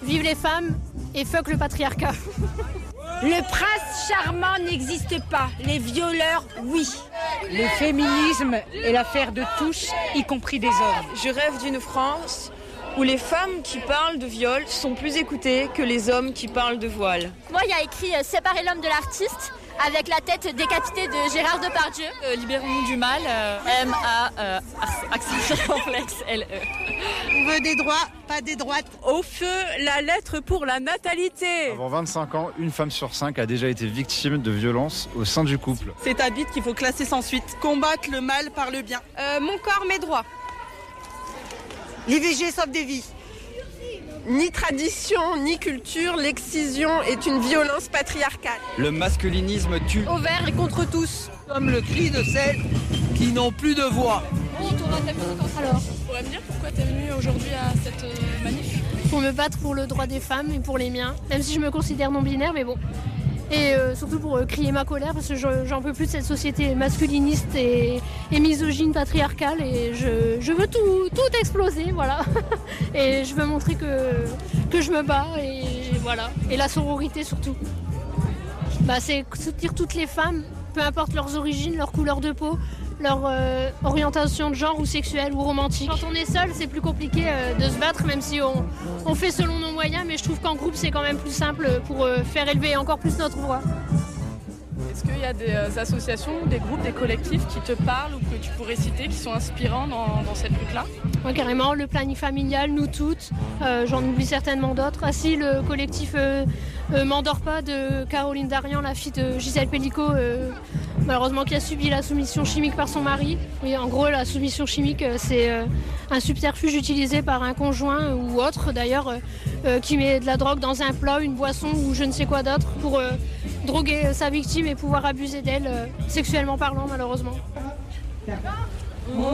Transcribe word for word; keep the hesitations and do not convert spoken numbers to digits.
Vive les femmes et fuck le patriarcat. Le prince charmant n'existe pas, les violeurs, oui. Le féminisme est l'affaire de tous, y compris des hommes. Je rêve d'une France où les femmes qui parlent de viol sont plus écoutées que les hommes qui parlent de voile. Moi, il y a écrit euh, « Séparer l'homme de l'artiste » avec la tête décapitée de Gérard Depardieu. Euh, Libérons-nous du mal, euh, M A euh, accent circonflexe L E. On veut des droits, pas des droites. Au feu, la lettre pour la natalité. Avant vingt-cinq ans, une femme sur cinq a déjà été victime de violences au sein du couple. C'est un bit qu'il faut classer sans suite. Combattre le mal par le bien. Euh, mon corps, mes droits. L'I V G sauve des vies. Ni tradition, ni culture, l'excision est une violence patriarcale. Le masculinisme tue. Au vert et contre tous. Comme le cri de celles qui n'ont plus de voix. Alors, Tu pourrais me dire pourquoi tu es venue aujourd'hui à cette euh, manif ? pour me battre pour le droit des femmes et pour les miens, même si je me considère non-binaire, mais bon. Et euh, surtout pour euh, crier ma colère, parce que je- j'en peux plus de cette société masculiniste et, et misogyne patriarcale, et je, je veux tout, tout exploser, voilà. Et je veux montrer que, que je me bats, et voilà. Et la sororité surtout. Bah, c'est soutenir toutes les femmes, peu importe leurs origines, leur couleur de peau, leur euh, orientation de genre ou sexuelle ou romantique. Quand on est seul, c'est plus compliqué euh, de se battre, même si on, on fait selon nos moyens, mais je trouve qu'en groupe, c'est quand même plus simple pour euh, faire élever encore plus notre voix. Est-ce qu'il y a des euh, associations, des groupes, des collectifs qui te parlent ou que tu pourrais citer, qui sont inspirants dans, dans cette lutte-là ? Ouais, carrément, le planning familial, nous toutes, euh, j'en oublie certainement d'autres. Ah si, le collectif euh, euh, M'endors pas de Caroline Darian, la fille de Gisèle Pellicot, euh, malheureusement qui a subi la soumission chimique par son mari. Oui, en gros, la soumission chimique, euh, c'est euh, un subterfuge utilisé par un conjoint ou autre d'ailleurs, euh, euh, qui met de la drogue dans un plat, une boisson ou je ne sais quoi d'autre pour euh, droguer euh, sa victime et pouvoir abuser d'elle, euh, sexuellement parlant malheureusement.